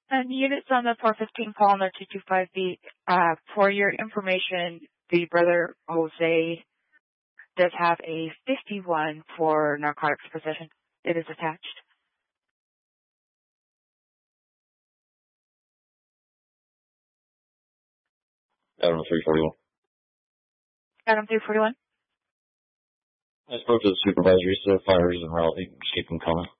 And units on the 415 Palmer 225B, for your information, the brother Jose does have a 51 for narcotics possession. It is attached. Adam 341. Adam 341. I spoke to the supervisor. He said fires and route. He can just keep them coming.